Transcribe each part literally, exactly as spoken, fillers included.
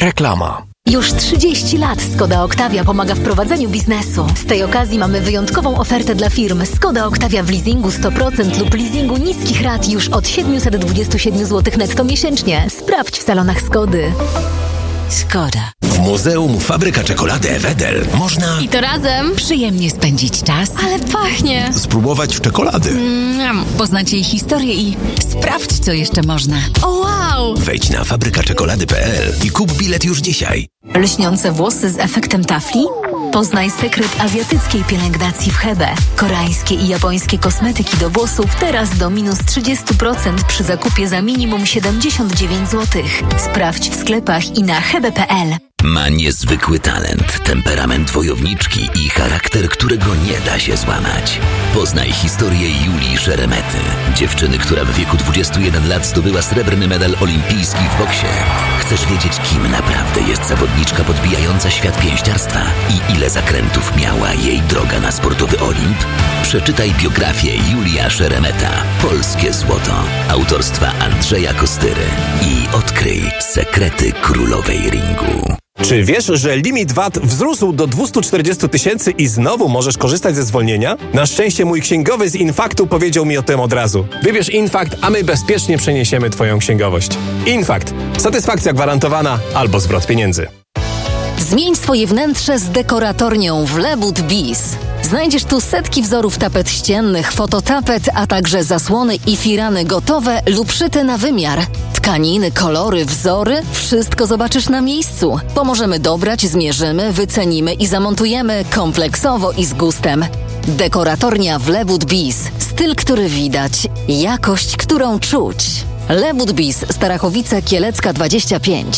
Reklama. Już trzydzieści lat Skoda Octavia pomaga w prowadzeniu biznesu. Z tej okazji mamy wyjątkową ofertę dla firm. Skoda Octavia w leasingu sto procent lub leasingu niskich rat już od siedemset dwadzieścia siedem złotych netto miesięcznie. Sprawdź w salonach Skody. Skoda. W Muzeum Fabryka Czekolady Wedel można... I to razem przyjemnie spędzić czas. Ale pachnie! Spróbować czekolady. Mm, poznać jej historię i sprawdź, co jeszcze można. O wow! Wejdź na fabryka czekolady kropka p l i kup bilet już dzisiaj. Lśniące włosy z efektem tafli? Poznaj sekret azjatyckiej pielęgnacji w Hebe. Koreańskie i japońskie kosmetyki do włosów teraz do minus trzydzieści procent przy zakupie za minimum siedemdziesiąt dziewięć złotych. Sprawdź w sklepach i na hebe kropka p l. Ma niezwykły talent, temperament wojowniczki i charakter, którego nie da się złamać. Poznaj historię Julii Szeremety, dziewczyny, która w wieku dwudziestu jeden lat zdobyła srebrny medal olimpijski w boksie. Chcesz wiedzieć, kim naprawdę jest zawodniczka podbijająca świat pięściarstwa i ile zakrętów miała jej droga na sportowy Olimp? Przeczytaj biografię Julia Szeremeta, Polskie Złoto, autorstwa Andrzeja Kostyry i odkryj sekrety królowej ringu. Czy wiesz, że limit V A T wzrósł do dwieście czterdzieści tysięcy i znowu możesz korzystać ze zwolnienia? Na szczęście mój księgowy z Infaktu powiedział mi o tym od razu. Wybierz Infakt, a my bezpiecznie przeniesiemy Twoją księgowość. Infakt. Satysfakcja gwarantowana albo zwrot pieniędzy. Zmień swoje wnętrze z dekoratornią w Lebud Biz. Znajdziesz tu setki wzorów tapet ściennych, fototapet, a także zasłony i firany gotowe lub szyte na wymiar. Tkaniny, kolory, wzory, wszystko zobaczysz na miejscu. Pomożemy dobrać, zmierzymy, wycenimy i zamontujemy kompleksowo i z gustem. Dekoratornia w Lebud Biz. Styl, który widać. Jakość, którą czuć. Lebud Biz, Starachowice, Kielecka dwadzieścia pięć.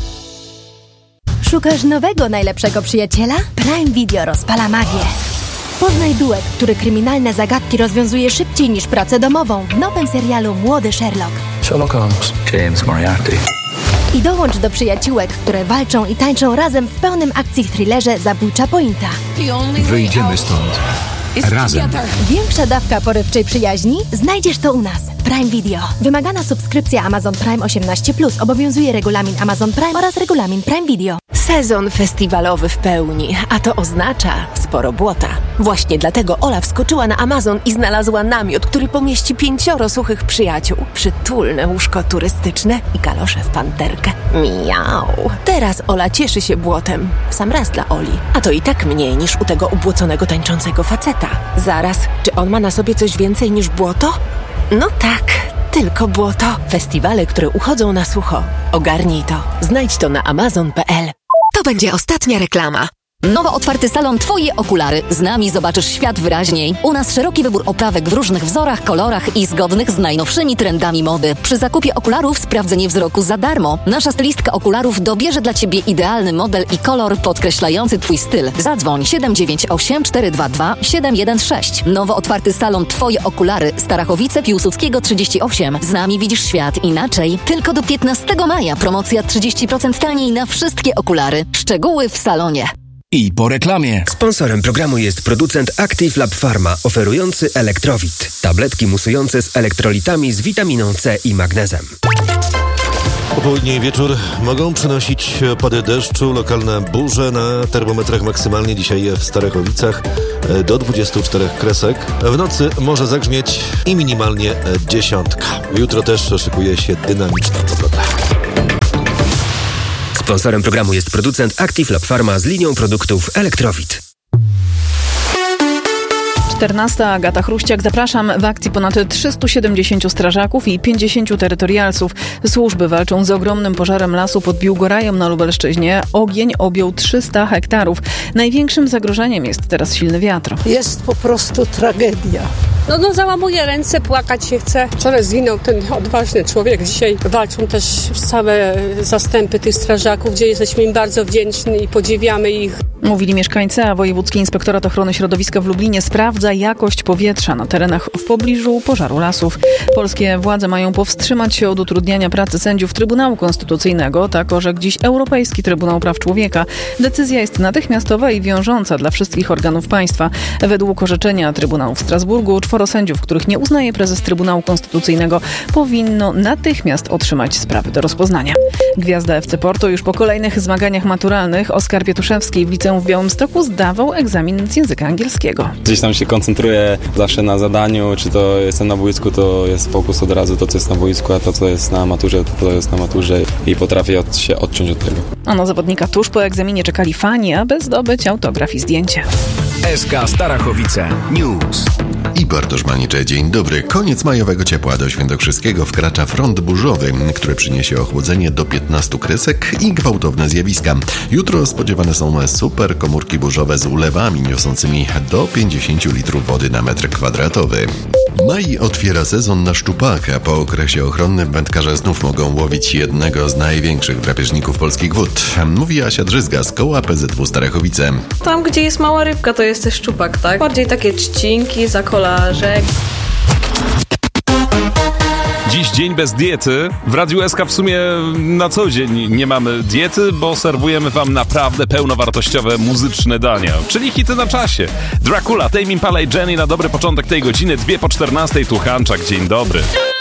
Szukasz nowego, najlepszego przyjaciela? Prime Video rozpala magię. Poznaj duet, który kryminalne zagadki rozwiązuje szybciej niż pracę domową w nowym serialu Młody Sherlock. Sherlock Holmes. James Moriarty. I dołącz do przyjaciółek, które walczą i tańczą razem w pełnym akcji thrillerze Zabójcza Pointa. Wyjdziemy stąd. Razem. Większa dawka porywczej przyjaźni? Znajdziesz to u nas. Prime Video. Wymagana subskrypcja Amazon Prime osiemnaście plus. Obowiązuje regulamin Amazon Prime oraz regulamin Prime Video. Sezon festiwalowy w pełni, a to oznacza sporo błota. Właśnie dlatego Ola wskoczyła na Amazon i znalazła namiot, który pomieści pięcioro suchych przyjaciół. Przytulne łóżko turystyczne i kalosze w panterkę. Miau. Teraz Ola cieszy się błotem. W sam raz dla Oli. A to i tak mniej niż u tego ubłoconego tańczącego faceta. Zaraz, czy on ma na sobie coś więcej niż błoto? No tak, tylko błoto. Festiwale, które uchodzą na sucho. Ogarnij to. Znajdź to na amazon kropka p l. To będzie ostatnia reklama. Nowo otwarty salon Twoje Okulary. Z nami zobaczysz świat wyraźniej. U nas szeroki wybór oprawek w różnych wzorach, kolorach i zgodnych z najnowszymi trendami mody. Przy zakupie okularów sprawdzenie wzroku za darmo. Nasza stylistka okularów dobierze dla Ciebie idealny model i kolor podkreślający Twój styl. Zadzwoń siedem dziewięć osiem cztery dwa dwa siedem jeden sześć. Nowo otwarty salon Twoje Okulary. Starachowice, Piłsudskiego trzydzieści osiem. Z nami widzisz świat inaczej. Tylko do piętnastego maja promocja trzydzieści procent taniej na wszystkie okulary. Szczegóły w salonie. I po reklamie. Sponsorem programu jest producent Active Lab Pharma, oferujący Elektrowit. Tabletki musujące z elektrolitami z witaminą C i magnezem. Popołudnie i wieczór mogą przynosić opady deszczu, lokalne burze na termometrach maksymalnie dzisiaj w Starachowicach do dwudziestu czterech kresek. W nocy może zagrzmieć i minimalnie dziesiątka. Jutro też szykuje się dynamiczna pogoda. Sponsorem programu jest producent Active Lab Pharma z linią produktów Elektrowit. czternasta. Agata Chruściak. Zapraszam. W akcji ponad trzystu siedemdziesięciu strażaków i pięćdziesięciu terytorialsów. Służby walczą z ogromnym pożarem lasu pod Biłgorajem na Lubelszczyźnie. Ogień objął trzysta hektarów. Największym zagrożeniem jest teraz silny wiatr. Jest po prostu tragedia. No, no załamuję ręce, płakać się chce. Wczoraj zginął ten odważny człowiek. Dzisiaj walczą też całe zastępy tych strażaków, gdzie jesteśmy im bardzo wdzięczni i podziwiamy ich. Mówili mieszkańcy, a Wojewódzki Inspektorat Ochrony Środowiska w Lublinie sprawdza jakość powietrza na terenach w pobliżu pożaru lasów. Polskie władze mają powstrzymać się od utrudniania pracy sędziów Trybunału Konstytucyjnego, tak orzekł dziś Europejski Trybunał Praw Człowieka. Decyzja jest natychmiastowa i wiążąca dla wszystkich organów państwa. Według orzeczenia Trybunału w Strasburgu Czworo sędziów, których nie uznaje prezes Trybunału Konstytucyjnego, powinno natychmiast otrzymać sprawy do rozpoznania. Gwiazda F C Porto już po kolejnych zmaganiach maturalnych Oskar Pietuszewski w liceum w Białymstoku zdawał egzamin z języka angielskiego. Gdzieś tam się koncentruję zawsze na zadaniu, czy to jestem na boisku, to jest fokus od razu, to co jest na boisku, a to co jest na maturze, to to jest na maturze i potrafię od, się odciąć od tego. A na zawodnika tuż po egzaminie czekali fani, aby zdobyć autograf i zdjęcie. S K Starachowice News. I Bartosz Manicze, dzień dobry. Koniec majowego ciepła. Do Świętokrzyskiego wkracza front burzowy, który przyniesie ochłodzenie do piętnastu kresek i gwałtowne zjawiska. Jutro spodziewane są super komórki burzowe z ulewami niosącymi do pięćdziesiąt litrów wody na metr kwadratowy. Maj otwiera sezon na szczupaka. Po okresie ochronnym wędkarze znów mogą łowić jednego z największych drapieżników polskich wód. Mówi Asia Drzyzga z koła P Z W Starachowice. Tam, gdzie jest mała rybka, to jest też szczupak, tak? Bardziej takie trzcinki, zakolarze. Dziś dzień bez diety. W Radiu S K w sumie na co dzień nie mamy diety, bo serwujemy wam naprawdę pełnowartościowe muzyczne dania, czyli hity na czasie. Dracula, Tame Impala i Jenny na dobry początek tej godziny, dwie po czternastej, tu Hanczak, dzień dobry.